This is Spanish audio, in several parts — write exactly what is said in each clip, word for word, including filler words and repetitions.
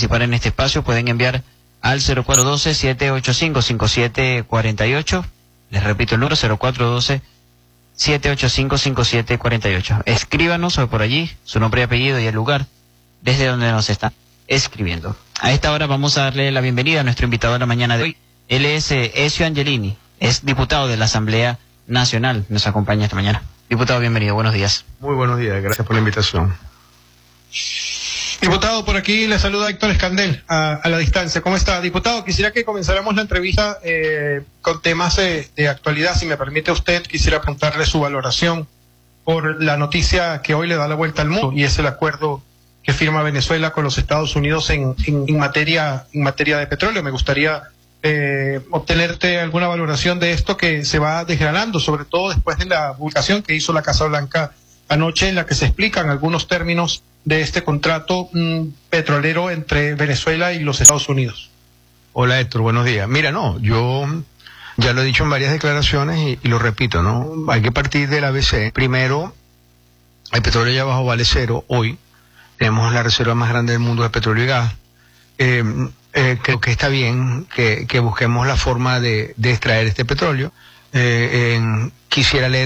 participar en este espacio pueden enviar al cero cuatro uno dos, siete ocho cinco, cinco siete cuatro ocho. Les repito el número, cero cuatro uno dos, siete ocho cinco, cinco siete cuatro ocho. Escríbanos por allí su nombre y apellido y el lugar desde donde nos están escribiendo. A esta hora vamos a darle la bienvenida a nuestro invitado de la mañana de hoy. Él es eh, Ezio Angelini, es diputado de la Asamblea Nacional. Nos acompaña esta mañana. Diputado, bienvenido, buenos días. Muy buenos días, gracias por la invitación. Diputado, por aquí le saluda Héctor Escandel a, a la distancia. ¿Cómo está? Diputado, quisiera que comenzáramos la entrevista eh, con temas de, de actualidad. Si me permite usted, quisiera preguntarle su valoración por la noticia que hoy le da la vuelta al mundo, y es el acuerdo que firma Venezuela con los Estados Unidos en, en, en materia en materia de petróleo. Me gustaría eh, obtenerte alguna valoración de esto que se va desgranando, sobre todo después de la publicación que hizo la Casa Blanca anoche, en la que se explican algunos términos de este contrato mmm, petrolero entre Venezuela y los Estados Unidos. Hola Héctor, buenos días. Mira, no, yo ya lo he dicho en varias declaraciones y, y lo repito, ¿no? Hay que partir del A B C. Primero, el petróleo ya bajo vale cero hoy. Tenemos la reserva más grande del mundo de petróleo y gas. Eh, eh, creo que está bien que, que busquemos la forma de, de extraer este petróleo. Eh, eh, quisiera leer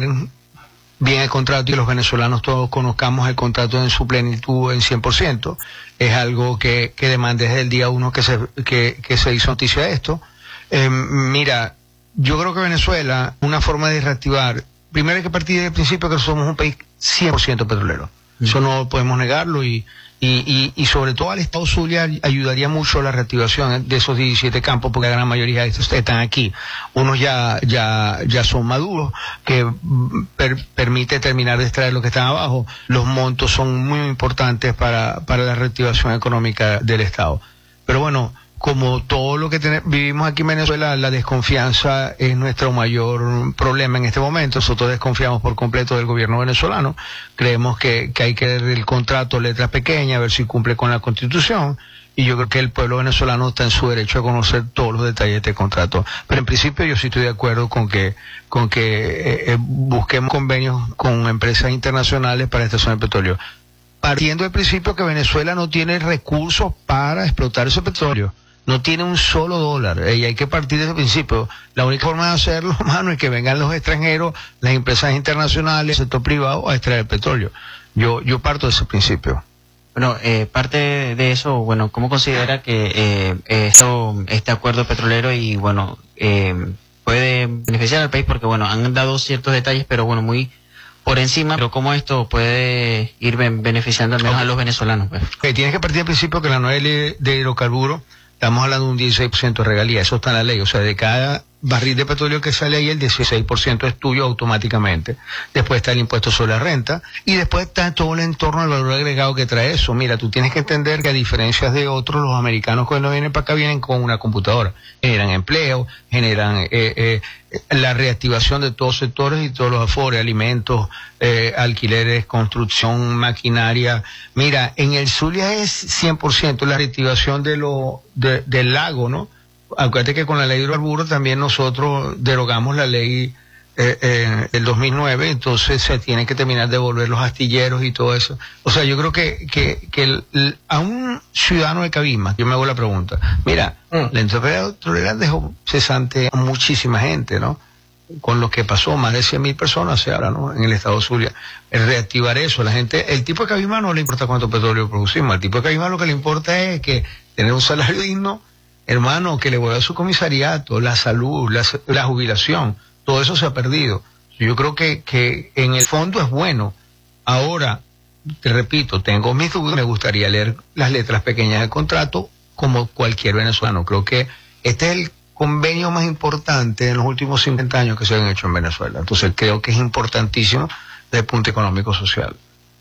bien el contrato y los venezolanos todos conozcamos el contrato en su plenitud en cien por ciento. Es algo que, que demanda desde el día uno que se, que, que se hizo noticia de esto. Eh, mira, yo creo que Venezuela, una forma de reactivar, primero hay que partir del principio que somos un país cien por ciento petrolero. Eso no podemos negarlo y, y, y, y sobre todo al Estado Zulia ayudaría mucho la reactivación de esos diecisiete campos, porque la gran mayoría de estos están aquí. Unos ya ya ya son maduros, que per, permite terminar de extraer lo que están abajo. Los montos son muy importantes para, para la reactivación económica del Estado. Pero bueno, como todo lo que tenemos, vivimos aquí en Venezuela, la desconfianza es nuestro mayor problema en este momento. Nosotros desconfiamos por completo del gobierno venezolano. Creemos que, que hay que dar el contrato letras pequeñas, a ver si cumple con la Constitución. Y yo creo que el pueblo venezolano está en su derecho a conocer todos los detalles de este contrato. Pero en principio yo sí estoy de acuerdo con que con que eh, busquemos convenios con empresas internacionales para extracción de petróleo. Partiendo del principio que Venezuela no tiene recursos para explotar ese petróleo. No tiene un solo dólar, y hay que partir de ese principio. La única forma de hacerlo, mano, es que vengan los extranjeros, las empresas internacionales, el sector privado, a extraer el petróleo. Yo yo parto de ese principio. Bueno, eh, parte de eso, bueno, ¿cómo considera que eh, esto, este acuerdo petrolero y, bueno, eh, puede beneficiar al país? Porque, bueno, han dado ciertos detalles, pero, bueno, muy por encima, pero cómo esto puede ir beneficiando al menos okay. a los venezolanos. Pues. Okay, tienes que partir del principio que la nueva ley de hidrocarburos, estamos hablando de un dieciséis por ciento de regalía, eso está en la ley, o sea, de cada barril de petróleo que sale ahí, el dieciséis por ciento es tuyo automáticamente. Después está el impuesto sobre la renta, y después está todo el entorno del valor agregado que trae eso. Mira, tú tienes que entender que a diferencia de otros, los americanos cuando vienen para acá vienen con una computadora, generan empleo, generan eh, eh, la reactivación de todos los sectores y todos los afores, alimentos, eh, alquileres, construcción, maquinaria. Mira, en el Zulia es cien por ciento la reactivación de lo, de, del lago, ¿no? Acuérdate que con la ley de hidrocarburos también nosotros derogamos la ley eh, eh, del dos mil nueve, entonces se tiene que terminar de devolver los astilleros y todo eso. O sea, yo creo que, que, que el, el, a un ciudadano de Cabima, yo me hago la pregunta, mira, mm. la industria petrolera dejó cesante a muchísima gente, ¿no? Con lo que pasó, más de cien mil personas se habla, ¿no? En el estado de Zulia. El reactivar eso, la gente, el tipo de Cabima no le importa cuánto petróleo producimos, al tipo de Cabima lo que le importa es que tener un salario digno, hermano, que le vuelva a su comisariato, la salud, la, la jubilación, todo eso se ha perdido. Yo creo que, que en el fondo es bueno. Ahora, te repito, tengo mis dudas, me gustaría leer las letras pequeñas del contrato como cualquier venezolano. Creo que este es el convenio más importante en los últimos cincuenta años que se han hecho en Venezuela. Entonces creo que es importantísimo desde el punto económico-social.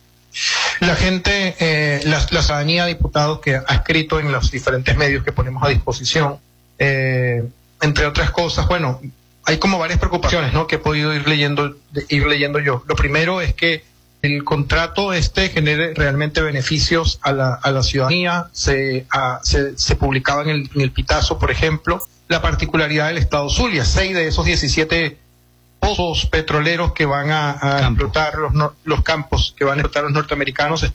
La gente, eh, la, la ciudadanía, diputados, que ha escrito en los diferentes medios que ponemos a disposición, eh, entre otras cosas, bueno, hay como varias preocupaciones, ¿no?, que he podido ir leyendo, ir leyendo yo. Lo primero es que el contrato este genere realmente beneficios a la, a la ciudadanía. Se, a, se, se publicaba en el, en el Pitazo, por ejemplo, la particularidad del estado Zulia. Seis de esos diecisiete pozos petroleros que van a, a explotar los, no, los campos que van a explotar los norteamericanos